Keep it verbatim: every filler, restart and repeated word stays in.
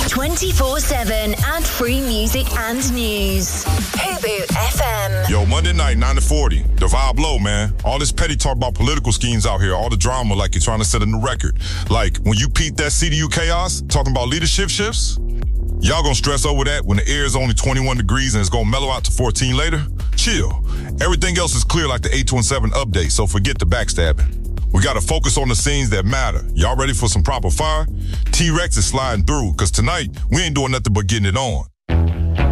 twenty-four seven ad-free music and news. Hubu F M. Yo, Monday night, nine to forty. The vibe low, man. All this petty talk about political schemes out here. All the drama like you're trying to set a new record. Like, when you peep that C D U chaos, talking about leadership shifts, y'all gonna stress over that when the air is only twenty-one degrees and it's gonna mellow out to fourteen later? Chill. Everything else is clear like the eight two seven update, so forget the backstabbing. We gotta focus on the scenes that matter. Y'all ready for some proper fire? T-Rex is sliding through, cause tonight, we ain't doing nothing but getting it on.